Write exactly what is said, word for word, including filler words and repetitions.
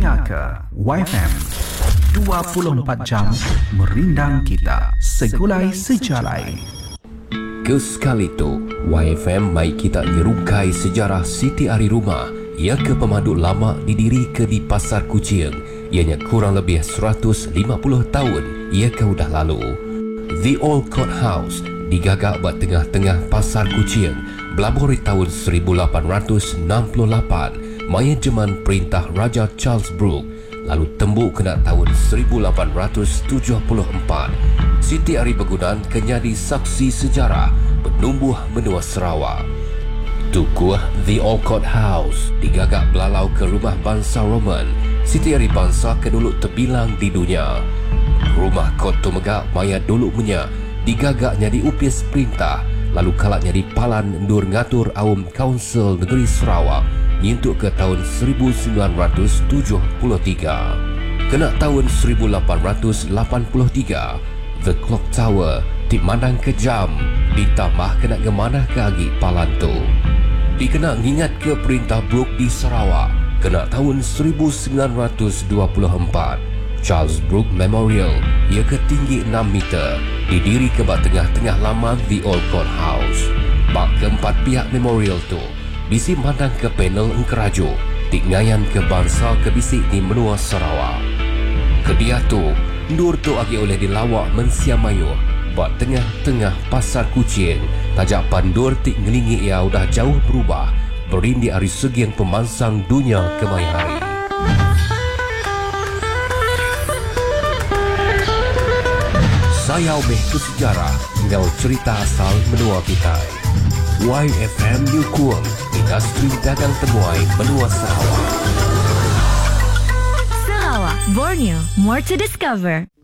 Dengar ke Y F M dua puluh empat jam merindang kita segulai sejalai. Kesekali itu, Y F M mai kita nyerungkai sejarah Siti Ari Rumah ia ke pemandu lama didiri ke di Pasar Kuching. Ianya kurang lebih seratus lima puluh tahun ia ke udah lalu. The Old Court House digagak buat tengah-tengah Pasar Kuching berlabur di tahun seribu lapan ratus enam puluh lapan maya zaman perintah Raja Charles Brooke, lalu tembuk kena tahun seribu lapan ratus tujuh puluh empat. Siti Ari Bangunan kenyadi saksi sejarah penumbuh benua Sarawak. Tukuh The Old Court House digagak belalau ke rumah bangsa Roman. Siti Ari bangsa kedulu terbilang di dunia. Rumah Kot Tumegak maya dulu punya digagaknya di upis perintah, lalu kalaknya di Palan Ndur ngatur awam Kaunsil Negeri Sarawak nyintuk ke tahun seribu sembilan ratus tujuh puluh tiga. Kena tahun seribu lapan ratus lapan puluh tiga, The Clock Tower dimandang kejam, ditambah kena gemanah ke agi Palan tu. Dikena ngingat ke perintah Brooke di Sarawak, kena tahun seribu sembilan ratus dua puluh empat. Charles Brooke Memorial ia ketinggi enam meter, didiri ke bak tengah-tengah laman The Old Court House. Bak keempat pihak memorial tu bisi mandang ke panel Engkerajo, tinggayan ke bangsa kebisik di menua Sarawak. Kedia tu, Nur tu agi oleh dilawak mensiamayuh buat tengah-tengah Pasar Kuching. Tajak pandur tik ngelingi ia udah jauh berubah, berindi dari segi yang pemansang dunia kemai hari. Saya Umeh ke sejarah, ngau cerita asal menua kita. Y F M New Kuang, industri dagang temuai benua Sarawak. Sarawak, Borneo, more to discover.